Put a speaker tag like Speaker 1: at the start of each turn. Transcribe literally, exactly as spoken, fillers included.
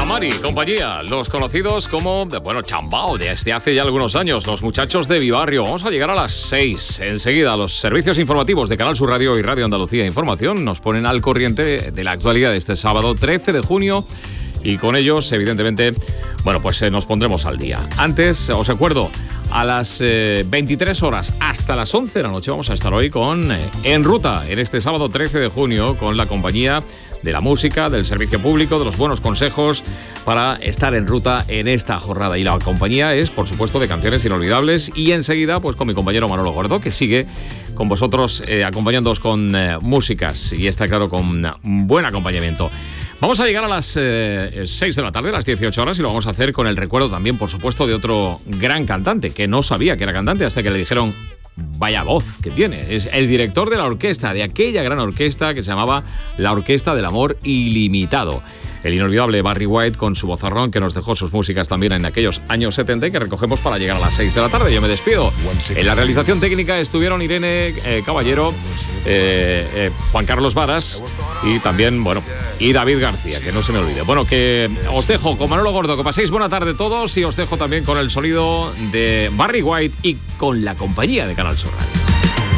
Speaker 1: Mari, compañía, los conocidos como, bueno, Chambao, desde hace ya algunos años, los muchachos de Vivarrio. Vamos a llegar a las seis. Enseguida, los servicios informativos de Canal Sur Radio y Radio Andalucía Información nos ponen al corriente de la actualidad de este sábado trece de junio y con ellos, evidentemente, bueno, pues eh, nos pondremos al día. Antes, os recuerdo, a las eh, veintitrés horas hasta las once de la noche vamos a estar hoy con eh, En Ruta, en este sábado trece de junio, con la compañía de la música, del servicio público, de los buenos consejos para estar en ruta en esta jornada. Y la compañía es, por supuesto, de canciones inolvidables. Y enseguida, pues con mi compañero Manolo Gordo, que sigue con vosotros eh, acompañándoos con eh, músicas. Y está claro, con buen acompañamiento. Vamos a llegar a las eh, seis de la tarde, a las dieciocho horas, y lo vamos a hacer con el recuerdo también, por supuesto, de otro gran cantante, que no sabía que era cantante hasta que le dijeron: vaya voz que tiene. Es el director de la orquesta, de aquella gran orquesta que se llamaba la Orquesta del Amor Ilimitado. El inolvidable Barry White, con su vozarrón, que nos dejó sus músicas también en aquellos años setenta y que recogemos para llegar a las seis de la tarde. Yo me despido. En la realización técnica estuvieron Irene eh, Caballero, eh, eh, Juan Carlos Varas y también, bueno, y David García, que no se me olvide. Bueno, que os dejo con Manolo Gordo, que paséis buena tarde todos, y os dejo también con el sonido de Barry White y con la compañía de Canal Sur Radio.